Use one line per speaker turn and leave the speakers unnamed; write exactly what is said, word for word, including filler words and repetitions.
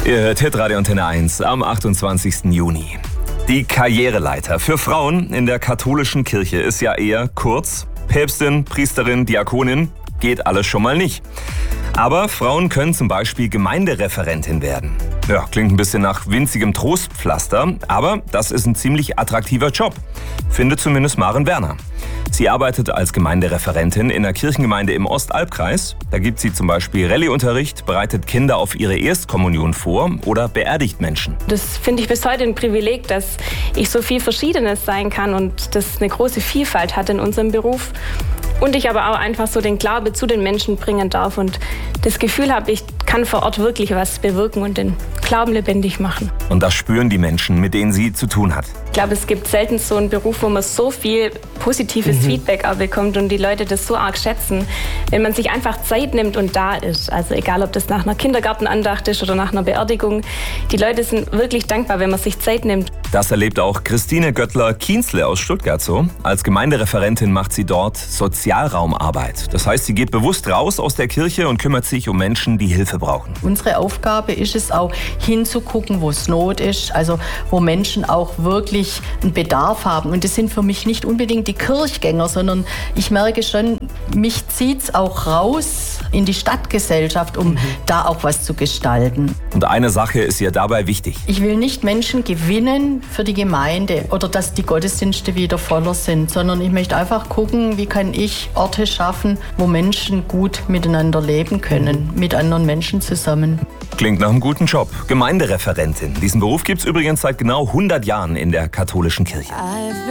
Ihr hört Hitradio Antenne eins am achtundzwanzigsten Juni. Die Karriereleiter für Frauen in der katholischen Kirche ist ja eher kurz. Päpstin, Priesterin, Diakonin, geht alles schon mal nicht. Aber Frauen können zum Beispiel Gemeindereferentin werden. Ja, klingt ein bisschen nach winzigem Trostpflaster, aber das ist ein ziemlich attraktiver Job, findet zumindest Maren Werner. Sie arbeitet als Gemeindereferentin in einer Kirchengemeinde im Ostalbkreis. Da gibt sie zum Beispiel Rallyeunterricht, bereitet Kinder auf ihre Erstkommunion vor oder beerdigt Menschen.
Das finde ich bis heute ein Privileg, dass ich so viel Verschiedenes sein kann und das eine große Vielfalt hat in unserem Beruf. Und ich aber auch einfach so den Glaube zu den Menschen bringen darf und das Gefühl habe, ich kann vor Ort wirklich was bewirken und den Glauben lebendig machen.
Und das spüren die Menschen, mit denen sie zu tun hat.
Ich glaube, es gibt selten so einen Beruf, wo man so viel positives mhm. Feedback auch bekommt und die Leute das so arg schätzen, wenn man sich einfach Zeit nimmt und da ist. Also egal, ob das nach einer Kindergartenandacht ist oder nach einer Beerdigung. Die Leute sind wirklich dankbar, wenn man sich Zeit nimmt.
Das erlebt auch Christine Göttler-Kienzle aus Stuttgart so. Als Gemeindereferentin macht sie dort Sozialraumarbeit. Das heißt, sie geht bewusst raus aus der Kirche und kümmert sich um Menschen, die Hilfe brauchen.
Unsere Aufgabe ist es auch, hinzugucken, wo es Not ist, also wo Menschen auch wirklich einen Bedarf haben. Und das sind für mich nicht unbedingt die Kirchgänger, sondern ich merke schon, mich zieht es auch raus in die Stadtgesellschaft, um mhm. da auch was zu gestalten.
Und eine Sache ist ihr dabei wichtig.
Ich will nicht Menschen gewinnen für die Gemeinde oder dass die Gottesdienste wieder voller sind, sondern ich möchte einfach gucken, wie kann ich Orte schaffen, wo Menschen gut miteinander leben können, mit anderen Menschen zusammen.
Klingt nach einem guten Job. Gemeindereferentin. Diesen Beruf gibt es übrigens seit genau hundert Jahren in der katholischen Kirche.